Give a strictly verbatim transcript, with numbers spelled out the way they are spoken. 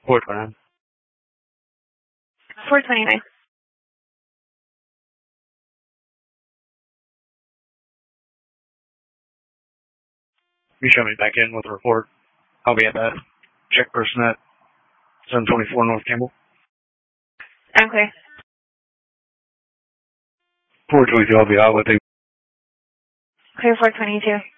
four twenty-nine. four twenty-nine. You show me back in with a report. I'll be at that. Check person at seven twenty-four North Campbell. Okay. four twenty-two, I'll be out with you. Okay, four twenty-two.